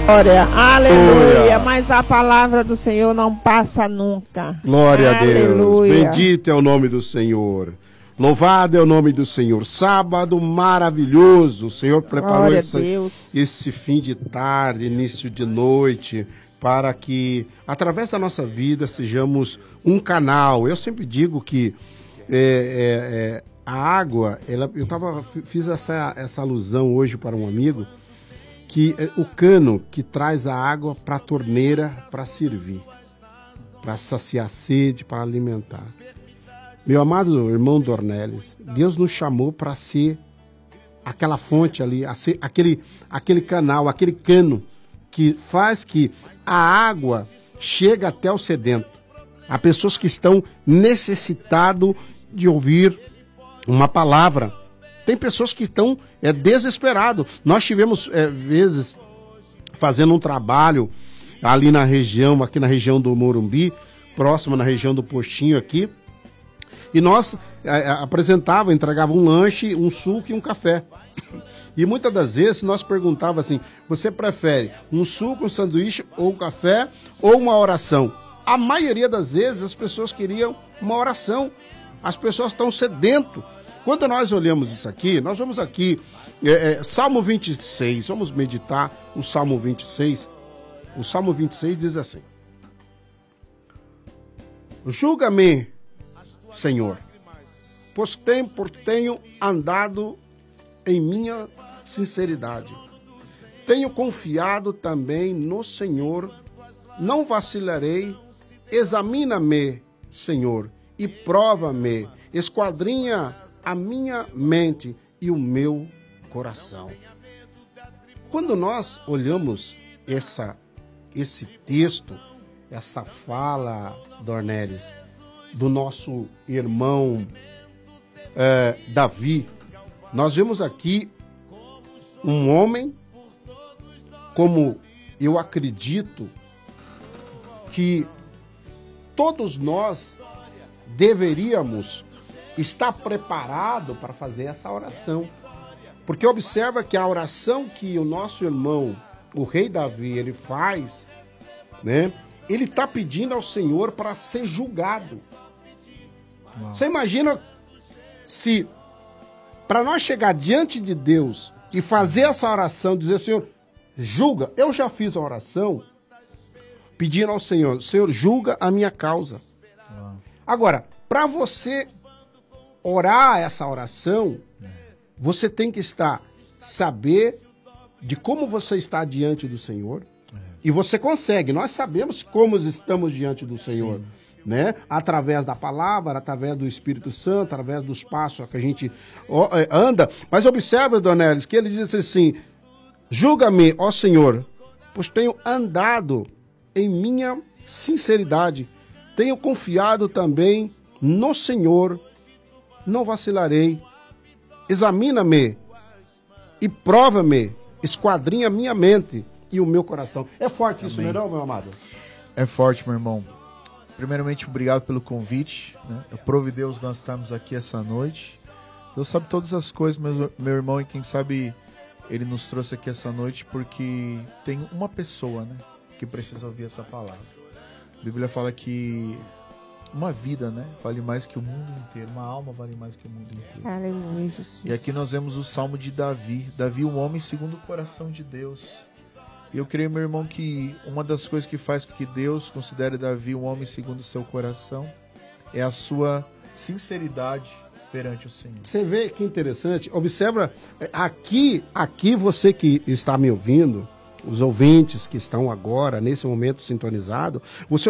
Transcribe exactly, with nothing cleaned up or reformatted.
Glória, aleluia, mas a palavra do Senhor não passa nunca. Glória Aleluia. a Deus, bendito é o nome do Senhor. Louvado é o nome do Senhor. Sábado maravilhoso. O Senhor preparou esse, esse fim de tarde, início de noite, para que, através da nossa vida, sejamos um canal. Eu sempre digo que é, é, é, a água, ela, eu tava, fiz essa, essa alusão hoje para um amigo, que é o cano que traz a água para a torneira para servir, para saciar a sede, para alimentar. Meu amado irmão Dornelles, Deus nos chamou para ser aquela fonte ali, a ser aquele, aquele canal, aquele cano que faz que a água chegue até o sedento. Há pessoas que estão necessitadas de ouvir uma palavra. Tem pessoas que estão é, desesperadas. Nós tivemos é, vezes fazendo um trabalho ali na região, aqui na região do Morumbi, próxima na região do Postinho aqui. E nós é, apresentava, entregava um lanche, um suco e um café. E muitas das vezes nós perguntava assim, você prefere um suco, um sanduíche, ou um café, ou uma oração? A maioria das vezes as pessoas queriam uma oração. As pessoas estão sedentas. Quando nós olhamos isso aqui, nós vamos aqui, é, é, Salmo vinte e seis, vamos meditar o Salmo vinte e seis. O Salmo vinte e seis diz assim, julga-me, Senhor, pois tenho, por tenho andado em minha sinceridade. Tenho confiado também no Senhor, não vacilarei. Examina-me, Senhor, e prova-me, esquadrinha a minha mente e o meu coração. Quando nós olhamos essa, esse texto, essa fala, Dornelles, do nosso irmão é, Davi, nós vemos aqui um homem, como eu acredito que todos nós deveríamos estar preparados para fazer essa oração. Porque observa que a oração que o nosso irmão, o rei Davi, ele faz, né? Ele está pedindo ao Senhor para ser julgado. Uau. Você imagina se, para nós chegar diante de Deus e fazer essa oração, dizer, Senhor, julga. Eu já fiz a oração pedindo ao Senhor, Senhor, julga a minha causa. Uau. Agora, para você orar essa oração, você tem que estar, saber de como você está diante do Senhor. E você consegue, nós sabemos como estamos diante do Senhor. Sim. Né? Através da palavra, através do Espírito Santo, através dos passos que a gente anda. Mas observa, Dornelles, que ele diz assim, julga-me, ó Senhor, pois tenho andado em minha sinceridade, tenho confiado também no Senhor, não vacilarei. Examina-me e prova-me, esquadrinha minha mente e o meu coração. É forte isso, não é não, meu amado? É forte, meu irmão. Primeiramente, obrigado pelo convite, né? Aprove Deus nós estamos aqui essa noite. Deus sabe todas as coisas, meu, meu irmão, e quem sabe Ele nos trouxe aqui essa noite porque tem uma pessoa, né, que precisa ouvir essa palavra. A Bíblia fala que uma vida, né, vale mais que o mundo inteiro, uma alma vale mais que o mundo inteiro. Aleluia, Jesus. E aqui nós vemos o Salmo de Davi. Davi, um homem segundo o coração de Deus. E eu creio, meu irmão, que uma das coisas que faz com que Deus considere Davi um homem segundo o seu coração é a sua sinceridade perante o Senhor. Você vê que interessante? Observa, aqui, aqui você que está me ouvindo, os ouvintes que estão agora, nesse momento, sintonizados, você